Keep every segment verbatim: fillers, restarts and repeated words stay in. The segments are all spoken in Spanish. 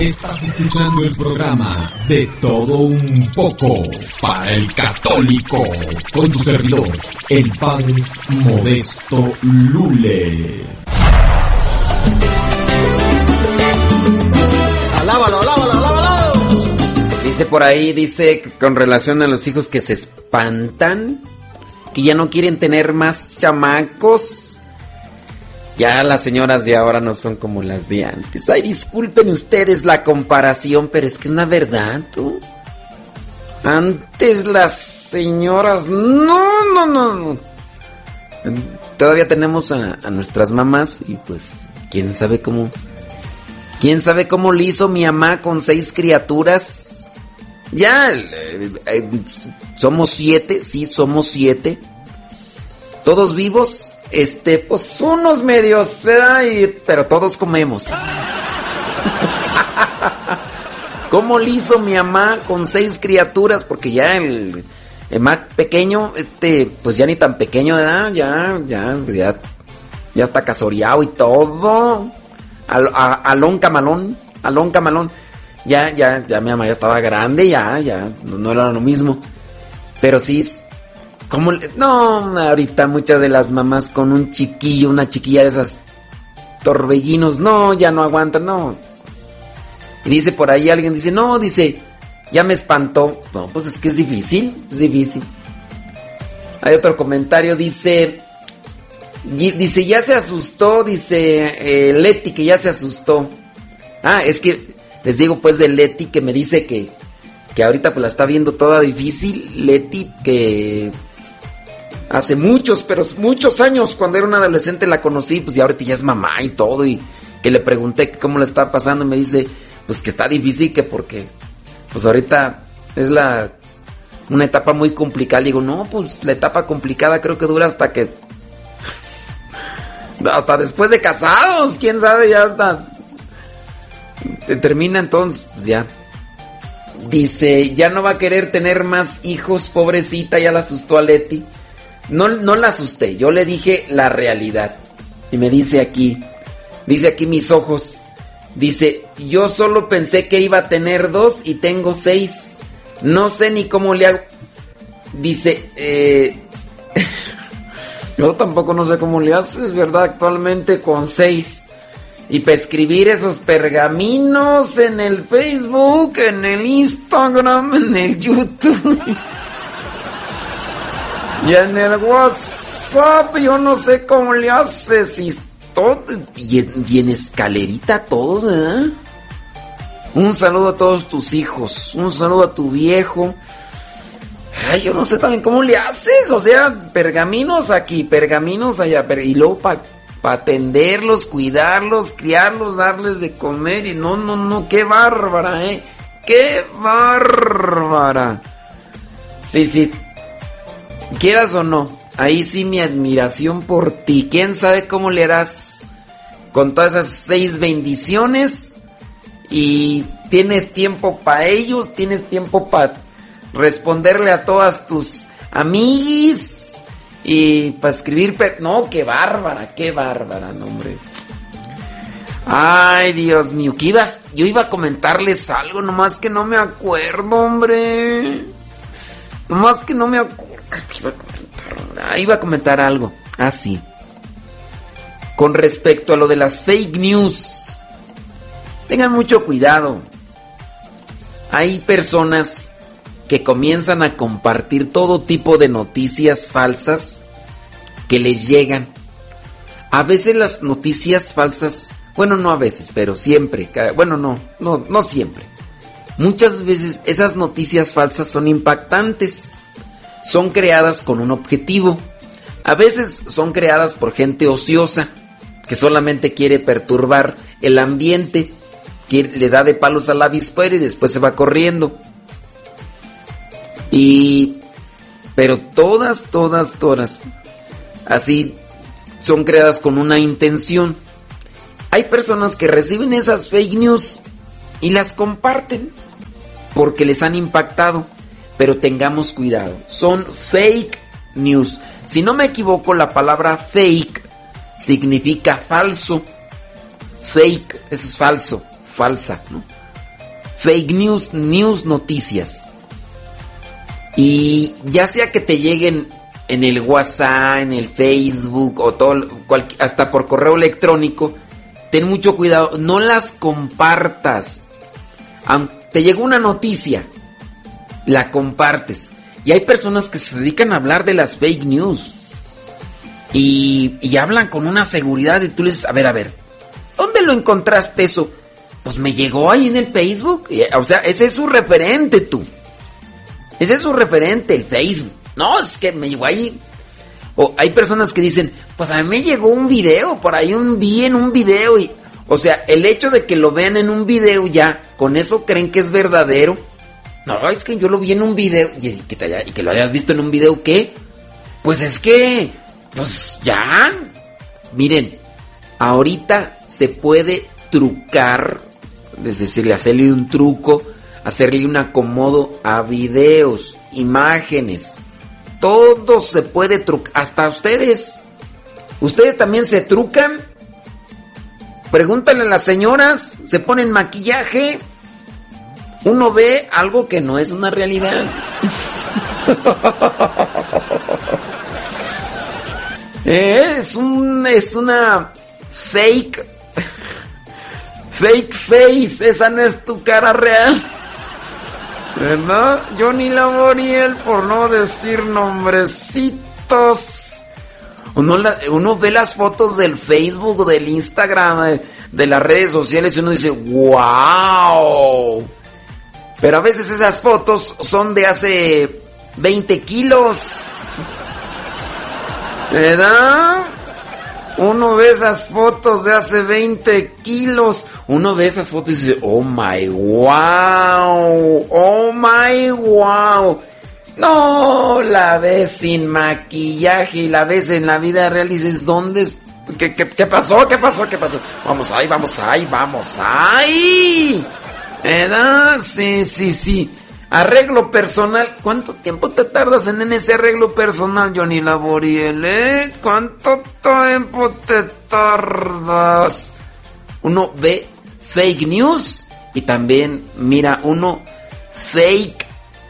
Estás escuchando el programa De Todo Un Poco para el Católico, con tu servidor, el Padre Modesto Lule. Alábalo, alábalo, alábalo. Dice por ahí, dice con relación a los hijos que se espantan, que ya no quieren tener más chamacos. Ya las señoras de ahora no son como las de antes. Ay, disculpen ustedes la comparación, pero es que es una verdad, tú. Antes las señoras... No, no, no, no. Todavía tenemos a, a nuestras mamás y pues, quién sabe cómo... ¿Quién sabe cómo le hizo mi mamá con seis criaturas? Ya, eh, eh, somos siete, sí, somos siete. ¿Todos vivos? Este, pues unos medios, ¿verdad? Y, pero todos comemos. ¿Cómo le hizo mi mamá con seis criaturas? Porque ya el, el más pequeño, este, pues ya ni tan pequeño, ¿verdad? Ya, ya, pues ya, ya está casoreado y todo. Al, a, alón camalón, alón camalón. Ya, ya, ya mi mamá ya estaba grande, ya, ya, no, no era lo mismo. Pero sí... ¿Cómo le? No, ahorita muchas de las mamás con un chiquillo, una chiquilla de esas torbellinos, no, ya no aguantan, no. Y dice por ahí alguien, dice, no, dice, ya me espantó. No, pues es que es difícil, es difícil. Hay otro comentario, dice, dice, ya se asustó, dice eh, Leti, que ya se asustó. Ah, es que les digo pues de Leti, que me dice que, que ahorita pues la está viendo toda difícil. Leti, que... hace muchos, pero muchos años, cuando era una adolescente la conocí, pues y ahorita ya es mamá y todo, y que le pregunté cómo le está pasando y me dice, pues que está difícil, que porque, pues ahorita es la, una etapa muy complicada. Digo, no, pues la etapa complicada creo que dura hasta que, hasta después de casados, quién sabe, ya hasta, termina entonces, pues ya. Dice, ya no va a querer tener más hijos, pobrecita, ya la asustó a Leti. No, no la asusté, yo le dije la realidad. Y me dice aquí, dice aquí mis ojos, dice, yo solo pensé que iba a tener dos y tengo seis. No sé ni cómo le hago. Dice, eh, yo tampoco no sé cómo le haces, ¿verdad? Actualmente con seis. Y para escribir esos pergaminos en el Facebook, en el Instagram, en el YouTube... Y en el WhatsApp, yo no sé cómo le haces. Y, todo, y, en, y en escalerita todos, ¿verdad? Un saludo a todos tus hijos. Un saludo a tu viejo. Ay, yo no sé también cómo le haces. O sea, pergaminos aquí, pergaminos allá. Y luego para pa atenderlos, cuidarlos, criarlos, darles de comer. Y no, no, no, qué bárbara, ¿eh? Qué bárbara. Sí, sí. Quieras o no, ahí sí mi admiración por ti. ¿Quién sabe cómo le harás con todas esas seis bendiciones? Y tienes tiempo para ellos, tienes tiempo para responderle a todas tus amiguis y para escribir... Per- no, qué bárbara, qué bárbara, no, hombre. Ay, Dios mío, ¿qué ibas? Yo iba a comentarles algo, nomás que no me acuerdo, hombre. Nomás que no me acuerdo. Iba a comentar, iba a comentar algo. Ah, sí. Con respecto a lo de las fake news. Tengan mucho cuidado. Hay personas que comienzan a compartir todo tipo de noticias falsas que les llegan. A veces las noticias falsas, bueno, no a veces, pero siempre, bueno, no, no, no siempre. Muchas veces esas noticias falsas son impactantes. Son creadas con un objetivo. A veces son creadas por gente ociosa que solamente quiere perturbar el ambiente, que le da de palos al avispero y después se va corriendo. Y pero todas, todas, todas así son creadas con una intención. Hay personas que reciben esas fake news y las comparten porque les han impactado. Pero tengamos cuidado, son fake news. Si no me equivoco, la palabra fake significa falso. Fake, eso es falso, falsa, ¿no? fake news, news, noticias. Y ya sea que te lleguen en el WhatsApp, en el Facebook o todo, hasta por correo electrónico, ten mucho cuidado, no las compartas. Te llegó una noticia, la compartes. Y hay personas que se dedican a hablar de las fake news. Y, y hablan con una seguridad y tú le dices, a ver, a ver, ¿dónde lo encontraste eso? Pues me llegó ahí en el Facebook. O sea, ese es su referente, tú. Ese es su referente, el Facebook. No, es que me llegó ahí. O hay personas que dicen, pues a mí me llegó un video, por ahí un vi en un video. Y, o sea, el hecho de que lo vean en un video ya, ¿con eso creen que es verdadero? No, es que yo lo vi en un video. Y que, te haya, y que lo hayas visto en un video, ¿qué? Pues es que, pues ya. Miren, ahorita se puede trucar, es decir, hacerle un truco, hacerle un acomodo a videos, imágenes. Todo se puede trucar, hasta ustedes. ¿Ustedes también se trucan? Pregúntale a las señoras, se ponen maquillaje. Uno ve algo que no es una realidad. Es un, es una fake, fake face. Esa no es tu cara real, ¿verdad? Johnny Laboriel, por no decir nombrecitos. Uno, la, uno ve las fotos del Facebook, del Instagram, de, de las redes sociales y uno dice, ¡wow! Pero a veces esas fotos son de hace veinte kilos, ¿verdad? Uno ve esas fotos de hace veinte kilos. Uno ve esas fotos y dice, oh my wow, oh my wow. No, la ves sin maquillaje y la ves en la vida real y dices, ¿dónde es? ¿Qué, qué, qué pasó? ¿Qué pasó? ¿Qué pasó? Vamos ahí, vamos ahí, vamos ahí. ¿Verdad? Sí, sí, sí. Arreglo personal. ¿Cuánto tiempo te tardas en ese arreglo personal, Johnny Laboriel? ¿Eh? ¿Cuánto tiempo te tardas? Uno ve fake news y también mira uno fake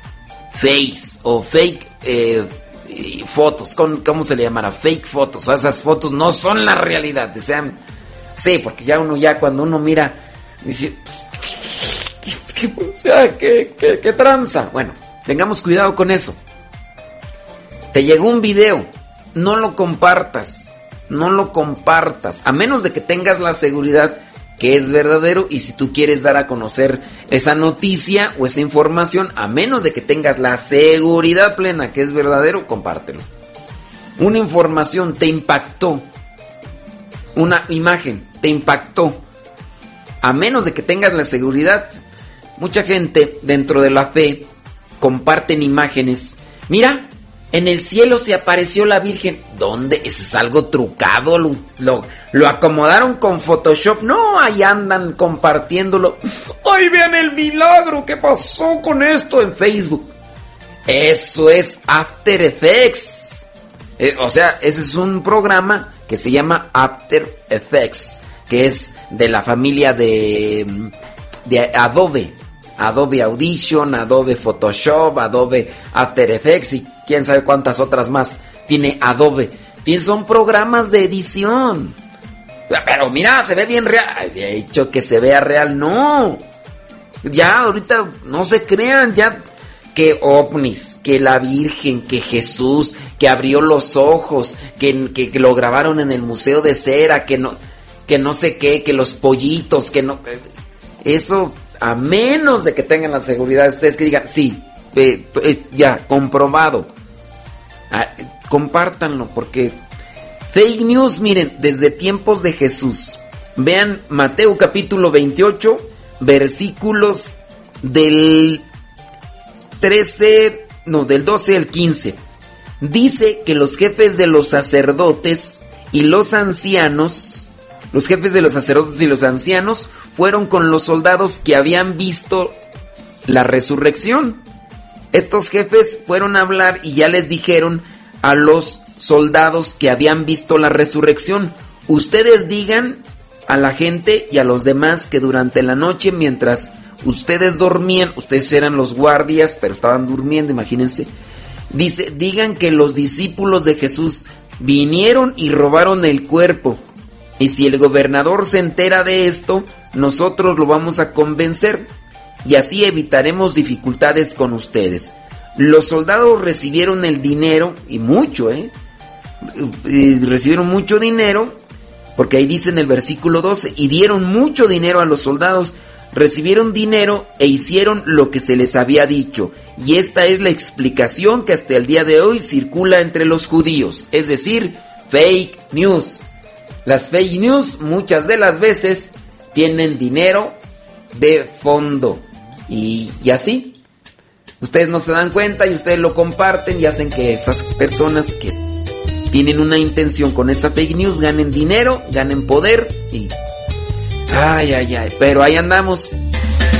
face o fake eh, fotos. ¿Cómo se le llamará? Fake fotos. O sea, esas fotos no son la realidad. O sea, sí, porque ya uno ya cuando uno mira dice, pues, ¿qué, qué, o sea, ¿qué, qué, qué tranza? Bueno, tengamos cuidado con eso. Te llegó un video, no lo compartas, no lo compartas, a menos de que tengas la seguridad que es verdadero. Y si tú quieres dar a conocer esa noticia o esa información, a menos de que tengas la seguridad plena que es verdadero, compártelo. Una información te impactó, una imagen te impactó, a menos de que tengas la seguridad. Mucha gente dentro de la fe comparten imágenes. Mira, en el cielo se apareció la Virgen. ¿Dónde? Eso es algo trucado. Lo, lo, lo acomodaron con Photoshop. No, ahí andan compartiéndolo. ¡Ay, vean el milagro! ¿Qué pasó con esto en Facebook? Eso es After Effects. Eh, o sea, ese es un programa que se llama After Effects, que es de la familia de, de Adobe. Adobe Audition, Adobe Photoshop, Adobe After Effects y quién sabe cuántas otras más tiene Adobe. Son programas de edición. Pero mira, se ve bien real. He dicho que se vea real, no. Ya ahorita no se crean, ya que ovnis, que la Virgen, que Jesús, que abrió los ojos, que, que, que lo grabaron en el Museo de Cera, que no, que no sé qué, que los pollitos, que no. Eso, a menos de que tengan la seguridad, ustedes que digan, sí, eh, eh, ya, comprobado. Ah, compártanlo, porque fake news, miren, desde tiempos de Jesús. Vean Mateo capítulo veintiocho, versículos del trece, no, del doce al quince. Dice que los jefes de los sacerdotes y los ancianos, los jefes de los sacerdotes y los ancianos fueron con los soldados que habían visto la resurrección. Estos jefes fueron a hablar y ya les dijeron a los soldados que habían visto la resurrección: ustedes digan a la gente y a los demás que durante la noche, mientras ustedes dormían, ustedes eran los guardias, pero estaban durmiendo, imagínense. Dice, digan que los discípulos de Jesús vinieron y robaron el cuerpo. Y si el gobernador se entera de esto, nosotros lo vamos a convencer. Y así evitaremos dificultades con ustedes. Los soldados recibieron el dinero, y mucho, ¿eh? Y recibieron mucho dinero, porque ahí dice en el versículo doce, y dieron mucho dinero a los soldados. Recibieron dinero e hicieron lo que se les había dicho. Y esta es la explicación que hasta el día de hoy circula entre los judíos. Es decir, fake news. Las fake news muchas de las veces tienen dinero de fondo. Y, y así. Ustedes no se dan cuenta y ustedes lo comparten y hacen que esas personas que tienen una intención con esa fake news ganen dinero, ganen poder y... Ay, ay, ay, pero ahí andamos.